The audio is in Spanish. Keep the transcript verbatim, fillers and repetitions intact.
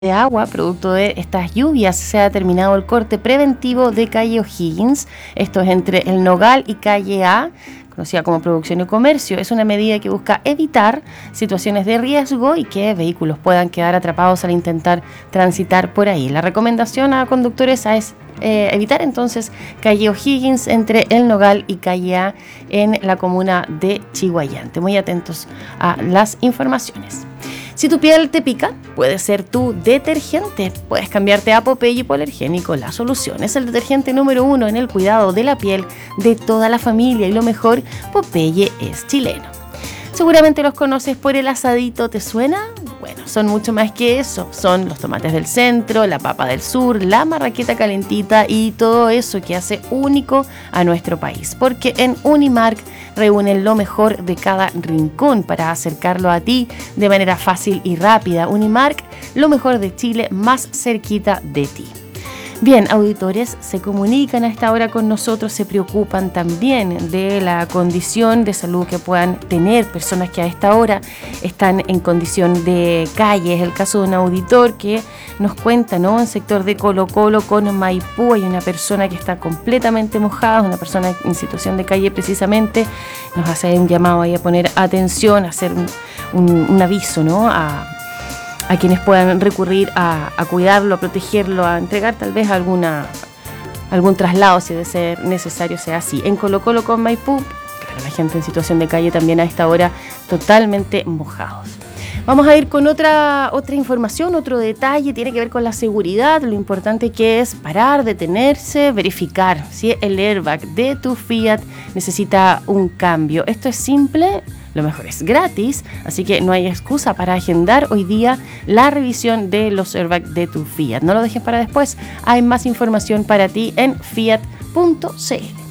de agua, producto de estas lluvias, se ha terminado el corte preventivo de calle O'Higgins. Esto es entre el Nogal y calle A, conocida como Producción y Comercio. Es una medida que busca evitar situaciones de riesgo y que vehículos puedan quedar atrapados al intentar transitar por ahí. La recomendación a conductores es eh, evitar entonces calle O'Higgins entre el Nogal y calle A en la comuna de Chiguayante. Muy atentos a las informaciones. Si tu piel te pica, puede ser tu detergente. Puedes cambiarte a Popeye Hipoalergénico. La solución es el detergente número uno en el cuidado de la piel de toda la familia. Y lo mejor, Popeye es chileno. Seguramente los conoces por el asadito, ¿te suena? Bueno, son mucho más que eso. Son los tomates del centro, la papa del sur, la marraqueta calentita y todo eso que hace único a nuestro país. Porque en Unimark reúnen lo mejor de cada rincón para acercarlo a ti de manera fácil y rápida. Unimark, lo mejor de Chile más cerquita de ti. Bien, auditores, se comunican a esta hora con nosotros, se preocupan también de la condición de salud que puedan tener personas que a esta hora están en condición de calle. Es el caso de un auditor que nos cuenta, ¿no? En sector de Colo Colo con Maipú hay una persona que está completamente mojada, una persona en situación de calle precisamente. Nos hace un llamado ahí a poner atención, a hacer un, un, un aviso, ¿no? A a quienes puedan recurrir a, a cuidarlo, a protegerlo, a entregar tal vez alguna, algún traslado si de ser necesario sea así. En Colo Colo con Maipú, claro, la gente en situación de calle también a esta hora totalmente mojados. Vamos a ir con otra, otra información, otro detalle, tiene que ver con la seguridad, lo importante que es parar, detenerse, verificar si el airbag de tu Fiat necesita un cambio. Esto es simple. Lo mejor es gratis, así que no hay excusa para agendar hoy día la revisión de los airbags de tu Fiat. No lo dejes para después, hay más información para ti en fiat punto c l.